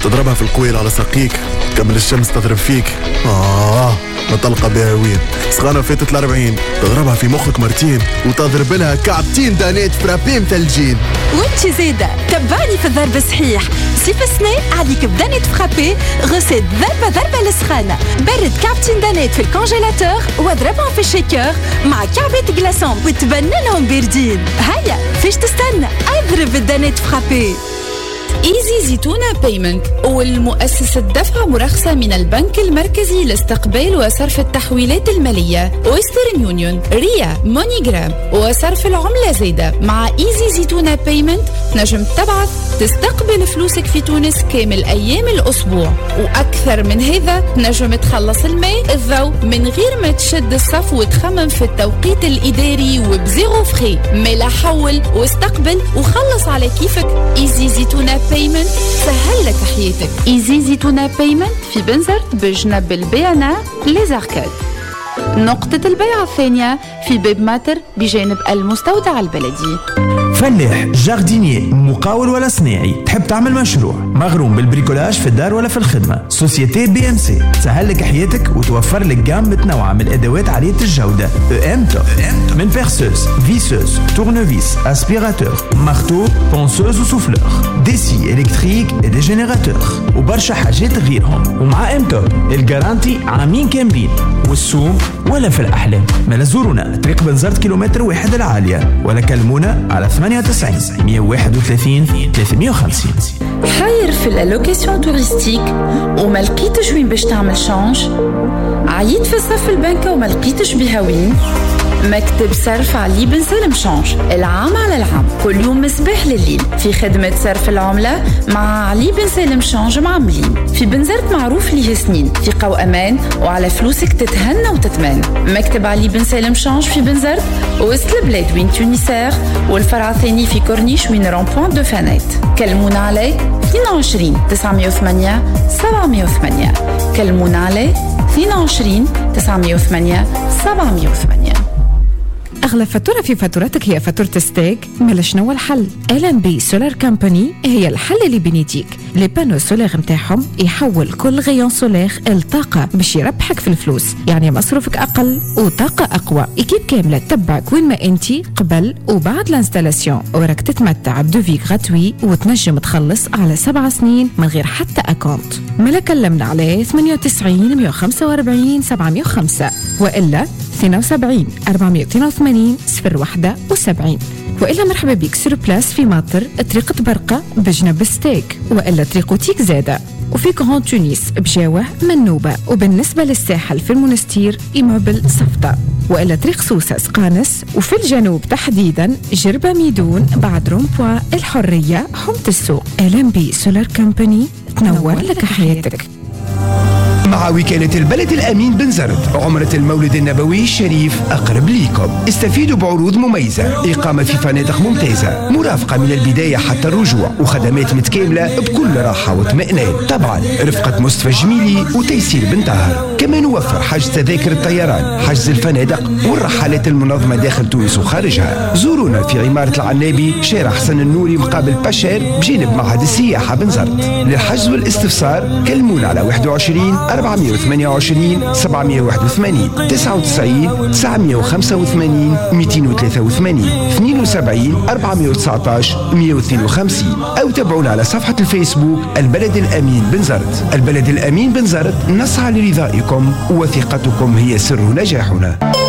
تضربها في القويل على ساقيك، كمل الشمس تضرب فيك مطلقة بها وين سخانة فاتت 40، تضربها في مخك مرتين وتضرب لها كعبتين دانيت فرابين ثلجين. وانت زيدة تبعني في الضرب صحيح، صيف السنة عليك بدانيت فرابي، غسيل ضربة للسخانة، برد كعبتين دانيت في الكونجيلاتور واضربهم في الشيكر مع كعبة جلاسون وتبننهم باردين. هيا فيش تستنى، اضرب الدانيت فرابي. ايزي زيتونة بيمنت والمؤسسة دفع مرخصة من البنك المركزي لاستقبال وصرف التحويلات المالية ويسترن يونيون، ريا، مونيجرام وصرف العملة زايدة. مع ايزي زيتونة بيمنت نجم تبعث تستقبل فلوسك في تونس كامل أيام الأسبوع، وأكثر من هذا نجم تخلص الماء الضوء من غير ما تشد الصف وتخمم في التوقيت الإداري وبزيرو فخي. ملا حول واستقبل وخلص على كيفك. ايزي زيتونة بيمنت سهل لك حياتك. ايزي زيتونة بيمنت في بنزرت بجنب البيانا ليزاركاد. نقطة البيع الثانية في باب ماتر بجانب المستودع البلدي. فلاح، جاردينيي، مقاول ولا صناعي، تحب تعمل مشروع مغروم بالبريكولاج في الدار ولا في الخدمة، سوسيتي بي ام سي تسهل لك حياتك وتوفر لك جام متنوعة من الأدوات عالية الجودة. امتو من بيرسوس، فيسوس، تورنوفيس، اسبيراتور، مارتو، بونسوز وسوفلور، ديسي الكتريك ودي جينيراتور وبرشا حاجات غيرهم. ومع امتو الجارانتي عامين كاملين، والسوم ولا في الأحلام. ما زورونا طريق بنزرت كيلومتر واحد العالية ولا كلمونا على 98 131 350. حاير في الالوكاسيون توريستيك وما لقيتش وين باش تعمل شانج؟ عييت في صف البنكة وما لقيتش بها وين؟ مكتب صرف علي بن سالم شانج، العام على العام، كل يوم مصباح لليل في خدمة صرف العملة مع علي بن سالم شانج معاملين. في بنزرت معروف ليه سنين، ثقة وأمان وعلى فلوسك تتهنى وتتمان. مكتب علي بن سالم شانج في بنزرت وسط البلاد وين تونسير، والفرع الثاني في كورنيش وين رامبوان دو فانيت. كلمونا عليه 22 908 708. كلمونا عليه 22 908 708. أغلى فاتورة في فاتورتك هي فاتورة ستيك؟ مالا شنو الحل؟ LNB سولار كامباني هي الحل اللي بنيتيك. لي بانو سولار متاعهم يحول كل غيون سولار الطاقة باش يربحك في الفلوس، يعني مصروفك أقل وطاقة أقوى. إكيب كاملة تتبعك وين ما أنتي قبل وبعد الانستالاسيون، وراك تتمتع بدوفي غراتوي وتنجم تخلص على 7 سنين من غير حتى أكونت. مالا كلمنا عليه 98 145 705 وإلا 72 482 071، وإلا مرحبا بيك سور بلاس في ماطر طريقة برقة بجنب ستيك، وإلا طريق تيك زادة، وفي كرون تونس بجاوة منوبة، وبالنسبة للساحل في المنستير إيموبل صفدة، وإلا طريق سوسة سقانس، وفي الجنوب تحديدا جربة ميدون بعد رومبوا الحرية حومة السوق. LNB سولار كامباني تنور لك حياتك. مع وكالة البلد الأمين بنزرت، عمرة المولد النبوي الشريف أقرب ليكم. استفيدوا بعروض مميزة، إقامة في فنادق ممتازة، مرافقة من البداية حتى الرجوع، وخدمات متكاملة بكل راحة واطمئنان. طبعا رفقة مصطفى جميلي وتيسير بن طاهر. كما نوفر حجز تذاكر الطيران، حجز الفنادق والرحلات المنظمة داخل تونس وخارجها. زورونا في عمارة العنابي، شارع حسن النوري مقابل باشير بجانب معهد السياحة بنزرت. للحجز والاستفسار كلمونا على 21 428 781 99 985 283 72 419 152، أو تابعونا على صفحة الفيسبوك البلد الأمين بنزرت. البلد الأمين بنزرت، نسعى لرضائكم وثقتكم هي سر نجاحنا.